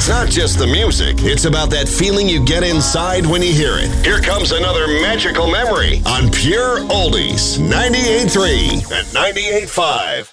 It's not just the music, it's about that feeling you get inside when you hear it. Here comes another magical memory on Pure Oldies 98.3 and 98.5.